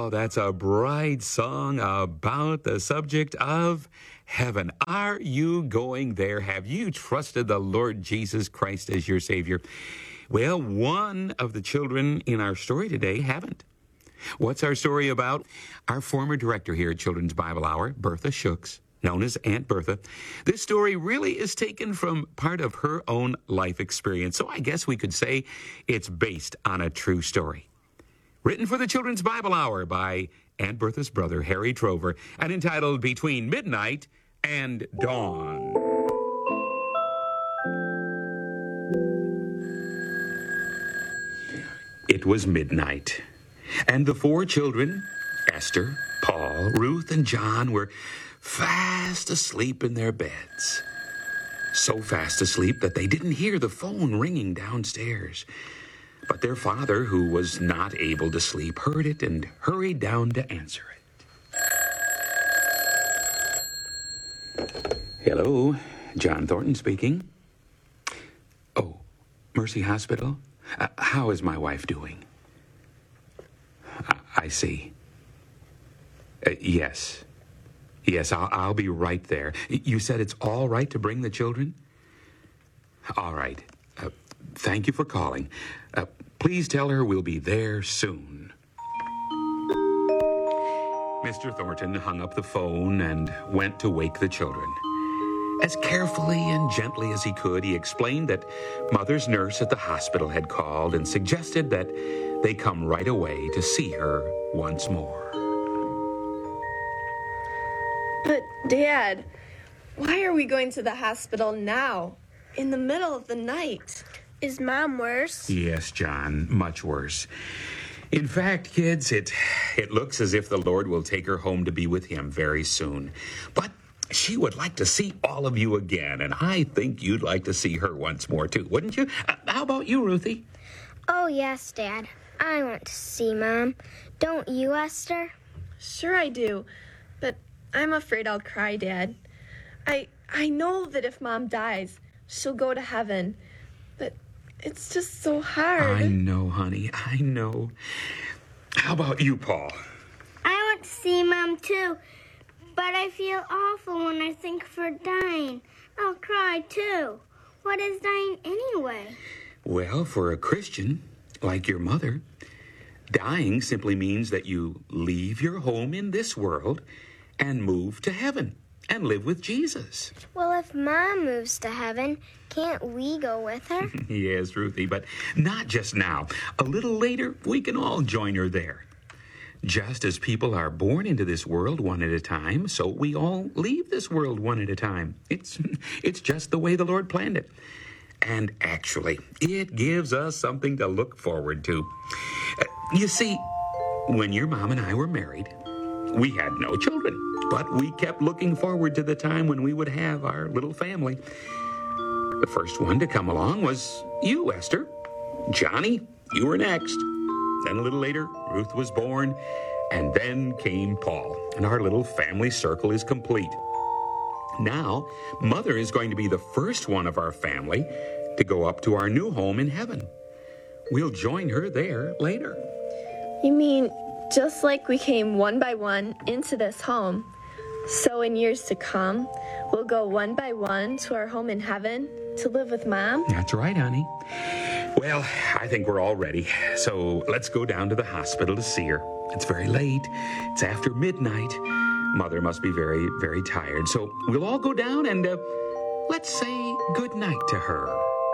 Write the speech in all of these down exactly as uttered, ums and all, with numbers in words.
Oh, that's a bright song about the subject of heaven. Are you going there? Have you trusted the Lord Jesus Christ as your Savior? Well, one of the children in our story today haven't. What's our story about? Our former director here at Children's Bible Hour, Bertha Shooks, known as Aunt Bertha. This story really is taken from part of her own life experience, so I guess we could say it's based on a true story. Written for the Children's Bible Hour by Aunt Bertha's brother, Harry Trover, and entitled Between Midnight and Dawn. It was midnight, and the four children, Esther, Paul, Ruth, and John, were fast asleep in their beds. So fast asleep that they didn't hear the phone ringing downstairs. But their father, who was not able to sleep, heard it and hurried down to answer it. Hello, John Thornton speaking. Oh, Mercy Hospital? Uh, how is my wife doing? I, I see. Uh, yes. Yes, I'll, I'll be right there. You said it's all right to bring the children? All right. Uh, thank you for calling. Uh, please tell her we'll be there soon. Mister Thornton hung up the phone and went to wake the children. As carefully and gently as he could, he explained that Mother's nurse at the hospital had called and suggested that they come right away to see her once more. But, Dad, why are we going to the hospital now, in the middle of the night? Is Mom worse? Yes, John, much worse. In fact, kids, it, it looks as if the Lord will take her home to be with him very soon. But she would like to see all of you again, and I think you'd like to see her once more, too, wouldn't you? Uh, how about you, Ruthie? Oh, yes, Dad. I want to see Mom. Don't you, Esther? Sure I do, but I'm afraid I'll cry, Dad. I I know that if Mom dies, she'll go to heaven, but it's just so hard. I know, honey, I know. How about you, Paul? I want to see Mom, too, but I feel awful when I think of her dying. I'll cry, too. What is dying anyway? Well, for a Christian, like your mother, dying simply means that you leave your home in this world and move to heaven and live with Jesus. Well, if Mom moves to heaven, can't we go with her? Yes, Ruthie, but not just now. A little later, we can all join her there. Just as people are born into this world one at a time, so we all leave this world one at a time. It's, it's just the way the Lord planned it. And actually, it gives us something to look forward to. Uh, you see, when your mom and I were married, we had no children, but we kept looking forward to the time when we would have our little family. The first one to come along was you, Esther. Johnny, you were next. Then a little later, Ruth was born, and then came Paul, and our little family circle is complete. Now, Mother is going to be the first one of our family to go up to our new home in heaven. We'll join her there later. You mean just like we came one by one into this home, so in years to come, we'll go one by one to our home in heaven to live with Mom? That's right, honey. Well, I think we're all ready, so let's go down to the hospital to see her. It's very late. It's after midnight. Mother must be very, very tired, so we'll all go down and uh, let's say good night to her.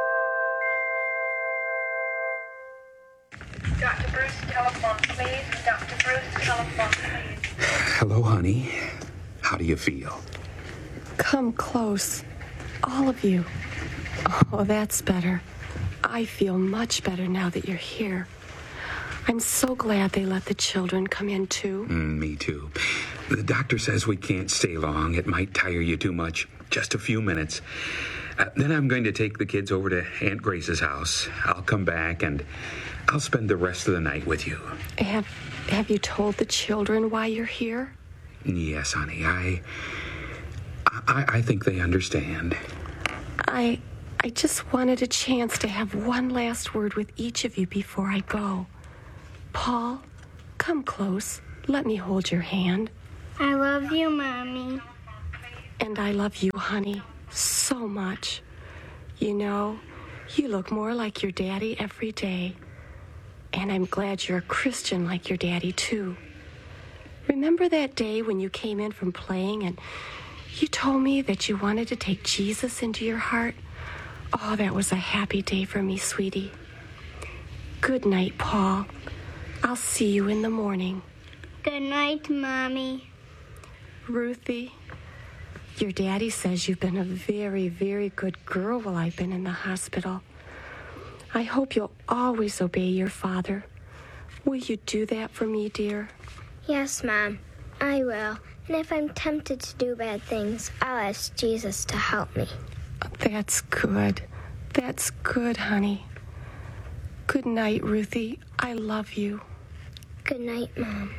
Doctor Bruce, telephone, please. Doctor Bruce, telephone, please. Hello, honey. How do you feel? Come close. All of you. Oh, that's better. I feel much better now that you're here. I'm so glad they let the children come in, too. Mm, me, too. The doctor says we can't stay long. It might tire you too much. Just a few minutes. Uh, then I'm going to take the kids over to Aunt Grace's house. I'll come back and I'll spend the rest of the night with you. Have, have you told the children why you're here? Yes, honey. I, I, I think they understand. I, I just wanted a chance to have one last word with each of you before I go. Paul, come close. let me hold your hand. I love you, Mommy. And I love you, honey, so much. You know, you look more like your daddy every day. And I'm glad you're a Christian like your daddy, too. Remember that day when you came in from playing and you told me that you wanted to take Jesus into your heart? Oh, that was a happy day for me, sweetie. Good night, Paul. I'll see you in the morning. Good night, Mommy. Ruthie, your daddy says you've been a very, very good girl while I've been in the hospital. I hope you'll always obey your father. Will you do that for me, dear? Yes, Mom, I will. And if I'm tempted to do bad things, I'll ask Jesus to help me. That's good. That's good, honey. Good night, Ruthie. I love you. Good night, Mom.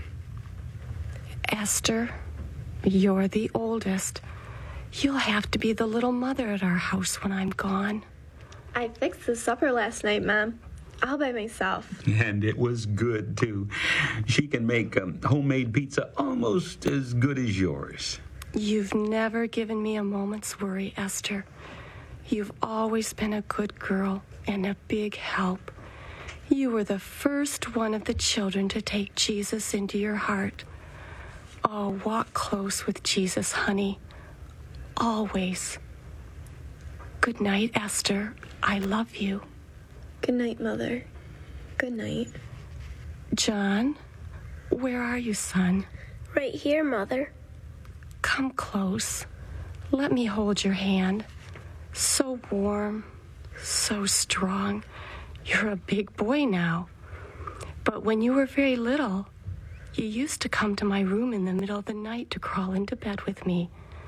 Esther, you're the oldest. You'll have to be the little mother at our house when I'm gone. I fixed the supper last night, Mom. All by myself. And it was good, too. She can make um, homemade pizza almost as good as yours. You've never given me a moment's worry, Esther. You've always been a good girl and a big help. You were the first one of the children to take Jesus into your heart. Oh, walk close with Jesus, honey. Always. Good night, Esther. I love you. Good night, Mother. Good night. John, where are you, son? Right here, Mother. Come close. Let me hold your hand. So warm, so strong. You're a big boy now. But when you were very little, you used to come to my room in the middle of the night to crawl into bed with me.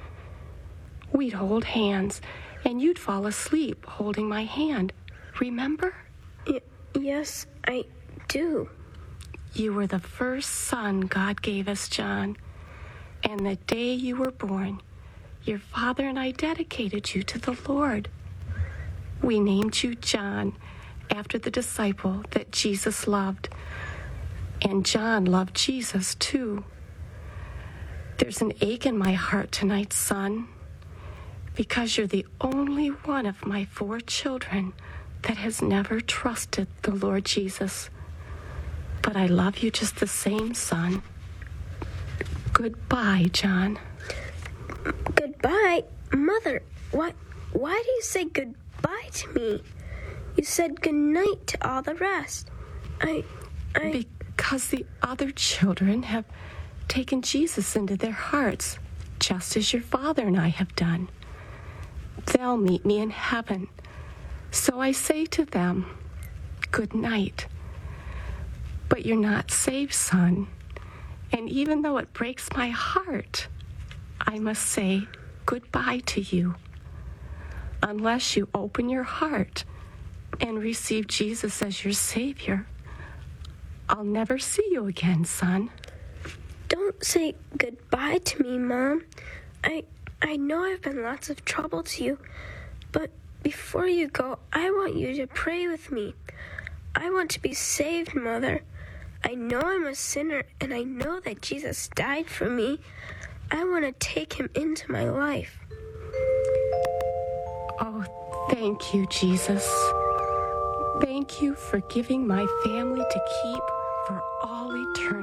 We'd hold hands, and you'd fall asleep holding my hand. Remember? Y- yes, I do. You were the first son God gave us, John. And the day you were born, your father and I dedicated you to the Lord. We named you John after the disciple that Jesus loved. And John loved Jesus, too. There's an ache in my heart tonight, son, because you're the only one of my four children that has never trusted the Lord Jesus. But I love you just the same, son. Goodbye, John. Goodbye? Mother, why, why do you say goodbye to me? You said goodnight to all the rest. I, I... Because the other children have taken Jesus into their hearts, just as your father and I have done. They'll meet me in heaven. So I say to them, good night. But you're not saved, son. And even though it breaks my heart, I must say goodbye to you. Unless you open your heart and receive Jesus as your Savior, I'll never see you again, son. Don't say goodbye to me, Mom. I I know I've been lots of trouble to you, but before you go, I want you to pray with me. I want to be saved, Mother. I know I'm a sinner, and I know that Jesus died for me. I want to take him into my life. Oh, thank you, Jesus. Thank you for giving my family to keep for all eternity.